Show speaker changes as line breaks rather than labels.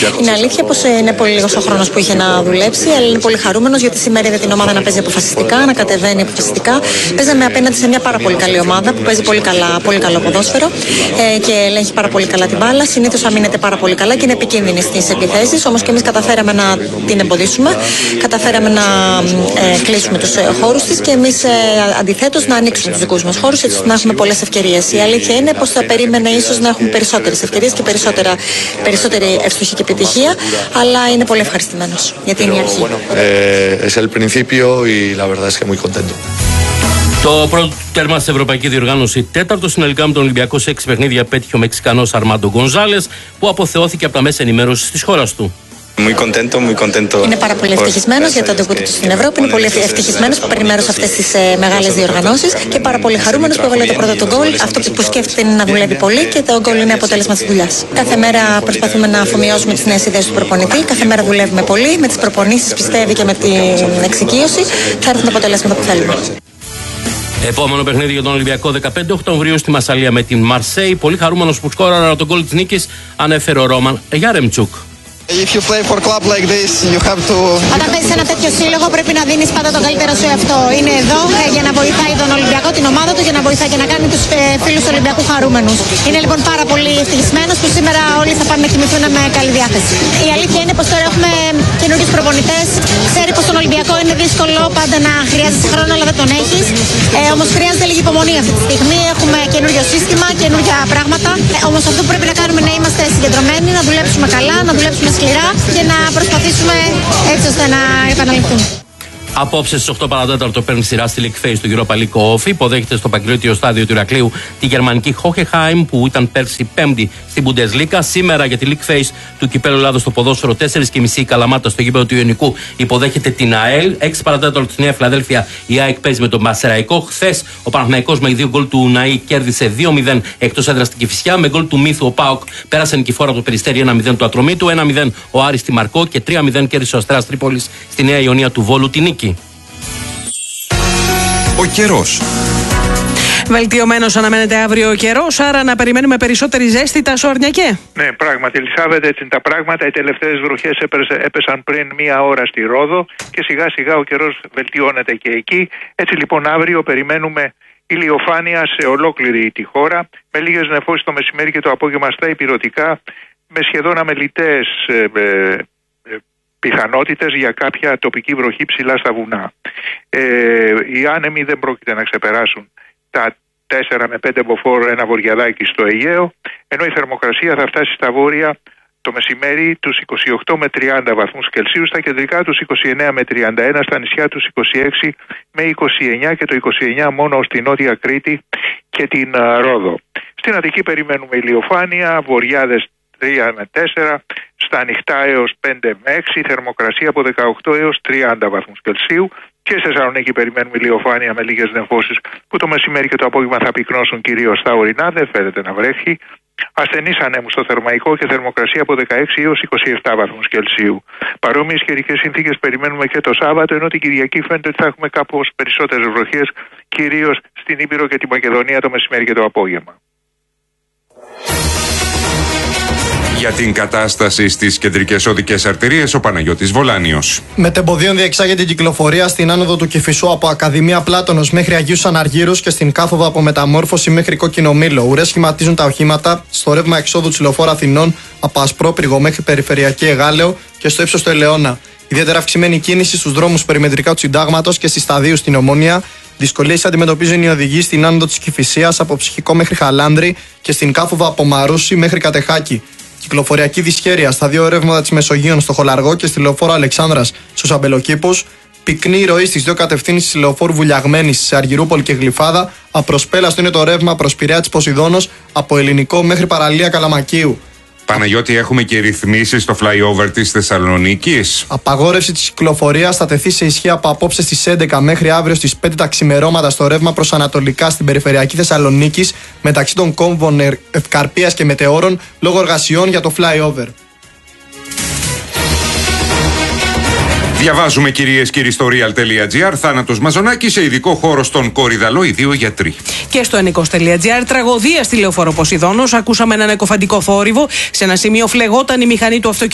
Είναι αλήθεια πως είναι πολύ λίγος ο χρόνος που είχε να δουλέψει, αλλά είναι πολύ χαρούμενος γιατί σήμερα είδε την ομάδα να παίζει αποφασιστικά, να κατεβαίνει αποφασιστικά. Παίζαμε απέναντι σε μια πάρα πολύ καλή ομάδα που παίζει πολύ καλό ποδόσφαιρο και ελέγχει πάρα πολύ καλά την μπάλα. Συνήθως αμήνεται πάρα πολύ καλά και είναι επικίνδυνη στις επιθέσεις. Όμως και εμείς καταφέραμε να την εμποδίσουμε, καταφέραμε να κλείσουμε τους χώρους της και εμείς αντιθέτως να ανοίξουμε τους δικούς μας χώρους έτσι ώστε να έχουμε πολλές ευκαιρίες. Η αλήθεια είναι πως θα περίμενε ίσως να έχουμε περισσότερες ευκαιρίες και περισσότερη ευστοχή και επιτυχία, αλλά είναι πολύ ευχαριστημένος γιατί είναι η αρχή.
Es el principio y la verdad es que muy contento.
Το πρώτο τέρμα στην Ευρωπαϊκή Διοργάνωση, τέταρτο συνολικά με τον Ολυμπιακό σε 6 παιχνίδια, πέτυχε ο Μεξικανός Αρμάντο Γκονζάλες, που αποθεώθηκε από τα μέσα ενημέρωσης της χώρας του.
Είναι πάρα πολύ ευτυχισμένος για το ντεμπούτο του στην Ευρώπη. Είναι πολύ ευτυχισμένος που παίρνει μέρος σε αυτές τις μεγάλες διοργανώσεις και πάρα πολύ χαρούμενος που έβαλε το πρώτο του γκολ. Αυτό που σκέφτεται είναι να δουλεύει πολύ και το γκολ είναι αποτέλεσμα της δουλειάς. Κάθε μέρα προσπαθούμε να αφομοιώσουμε τις νέες ιδέες του προπονητή. Κάθε μέρα δουλεύουμε πολύ. Με τις προπονήσεις, πιστεύει, και με την εξοικείωση θα έρθουν τα αποτελέσματα που θέλουμε.
Επόμενο παιχνίδι για τον Ολυμπιακό 15 Οκτωβρίου στη Μασσαλία με την Μαρσέη. Πολύ χαρούμενος που σκόραρε τον γκολ της νίκης, ανέφερε ο Ρόμαν Γιάρεμτσουκ.
Όταν παίζεις ένα τέτοιο σύλλογο πρέπει να δίνεις πάντα το καλύτερο σου εαυτό. Είναι εδώ για να βοηθάει τον Ολυμπιακό, την ομάδα του, για να βοηθάει και να κάνει τους φίλους του Ολυμπιακού χαρούμενους. Είναι λοιπόν πάρα πολύ ευτυχισμένος που σήμερα όλοι θα πάνε να κοιμηθούν με καλή διάθεση. Η αλήθεια είναι πως τώρα έχουμε καινούριους προπονητές. Ξέρει πως τον Ολυμπιακό είναι δύσκολο πάντα να χρειάζεσαι χρόνο, αλλά δεν τον έχεις. Όμως χρειάζεται λίγη υπομονή αυτή τη στιγμή. Έχουμε καινούριο σύστημα, καινούργια πράγματα. Όμως αυτό που πρέπει να κάνουμε είναι να είμαστε συγκεντρωμένοι, να δουλέψουμε καλά, να δουλέψουμε σκληρά και να προσπαθήσουμε έτσι ώστε να επαναληφθούν.
Απόψε στις 8 παρατέταρτο παίρνει σειρά στη League Phase του Europa League Off. Υποδέχεται στο παγκόσμιο στάδιο του Ηρακλείου τη γερμανική Hoffenheim που ήταν πέρσι 5η στην Bundesliga. Σήμερα για τη League Phase του Κυπέλλου Ελλάδος στο ποδόσφαιρο 4.30 η Καλαμάτα στο γήπεδο του Ιωνικού υποδέχεται την ΑΕΛ. 6 παρατέταρτο στη Νέα Φιλαδέλφια η ΑΕΚ παίζει με τον Μασεραϊκό. Χθες ο Παναθηναϊκός με 2 γκολ του Ναή κέρδισε 2-0 εκτός έδρας στην Κηφισιά. Με γκολ του Μύθου ο ΠΑΟΚ πέρασε νικηφόρα από το Περιστέρι 1-0 του Ατρομήτου. 1-0 ο Άρης στη Μαρκό και 3-0 κέρδισε ο Αστέρας Τρίπολης στη Νέα Ιωνία του Βόλου τη νίκη.
Ο καιρός.
Βελτιωμένος αναμένεται αύριο ο καιρός, άρα να περιμένουμε περισσότερη ζέστη, Τάσο Αρνιακέ.
Ναι, πράγματι, Ελισάβετ, έτσι είναι τα πράγματα. Οι τελευταίες βροχές έπεσαν πριν μία ώρα στη Ρόδο και σιγά σιγά ο καιρός βελτιώνεται και εκεί. Έτσι λοιπόν αύριο περιμένουμε ηλιοφάνεια σε ολόκληρη τη χώρα, με λίγες νεφώσεις το μεσημέρι και το απόγευμα στα ηπειρωτικά, με σχεδόν αμελητές πιθανότητες για κάποια τοπική βροχή ψηλά στα βουνά. Οι άνεμοι δεν πρόκειται να ξεπεράσουν τα 4 με 5 μποφόρ ένα βοριαδάκι στο Αιγαίο, ενώ η θερμοκρασία θα φτάσει στα βόρεια το μεσημέρι τους 28 με 30 βαθμούς Κελσίου, στα κεντρικά τους 29 με 31, στα νησιά τους 26 με 29 και το 29 μόνο στην Νότια Κρήτη και την Ρόδο. Στην Αττική περιμένουμε ηλιοφάνεια, βοριάδες 3 με 4, στα ανοιχτά έως 5 με 6, θερμοκρασία από 18 έως 30 βαθμούς Κελσίου. Και σε Θεσσαλονίκη περιμένουμε ηλιοφάνεια με λίγες νεφώσεις που το μεσημέρι και το απόγευμα θα πυκνώσουν κυρίως στα ορεινά, δεν φαίνεται να βρέχει. Ασθενείς ανέμους στο Θερμαϊκό και θερμοκρασία από 16 έως 27 βαθμούς Κελσίου. Παρόμοιες καιρικές συνθήκες περιμένουμε και το Σάββατο, ενώ την Κυριακή φαίνεται ότι θα έχουμε κάπως περισσότερες βροχές, κυρίως στην Ήπειρο και τη Μακεδονία το μεσημέρι και το απόγευμα.
Για την κατάσταση στις κεντρικές οδικές αρτηρίες, ο Παναγιώτης Βολάνιος.
Μετεμποδίων διεξάγεται την κυκλοφορία στην άνοδο του Κηφισού από Ακαδημία Πλάτωνος μέχρι Αγίους Αναργύρους και στην κάθοδο από Μεταμόρφωση μέχρι Κόκκινο Μήλο. Ουρές σχηματίζουν τα οχήματα στο ρεύμα εξόδου της Λεωφόρου Αθηνών από Ασπρόπυργο μέχρι Περιφερειακή Εγάλεο και στο ύψος του Ελαιώνα. Ιδιαίτερα αυξημένη κίνηση στους δρόμους περιμετρικά του Συντάγματος και στις Σταδίου στην Ομόνια. Δυσκολίες αντιμετωπίζουν οι οδηγοί στην άνοδο της Κηφισίας από Ψυχικό μέχρι Χαλάνδρη και στην κάθοδο από Μαρούσι μέχρι Κατεχάκη. Κυκλοφοριακή δυσχέρεια στα δύο ρεύματα της Μεσογείων στο Χολαργό και στη Λεωφόρο Αλεξάνδρας στους Αμπελοκήπους. Πυκνή ροή στις δύο κατευθύνσεις της Λεωφόρου Βουλιαγμένης σε Αργυρούπολη και Γλυφάδα. Απροσπέλαστο είναι το ρεύμα προς Πειραιά της Ποσειδώνος από Ελληνικό μέχρι παραλία Καλαμακίου.
Παναγιώτη, έχουμε και ρυθμίσεις στο flyover της Θεσσαλονίκης.
Απαγόρευση της κυκλοφορίας θα τεθεί σε ισχύ από απόψε στις 11 μέχρι αύριο στις 5 τα ξημερώματα στο ρεύμα προς ανατολικά στην περιφερειακή Θεσσαλονίκης μεταξύ των κόμβων Ευκαρπίας και Μετεώρων λόγω εργασιών για το flyover.
Διαβάζουμε, κυρίες και κύριοι, στο real.gr. Θάνατος Μαζονάκης σε ειδικό χώρο στον Κορυδαλό, οι δύο γιατροί.
Και στο ενικός.gr, τραγωδία στη Λεωφόρο Ποσειδώνος. Ακούσαμε έναν εκοφαντικό θόρυβο. Σε ένα σημείο φλεγόταν η μηχανή του αυτοκινήτου.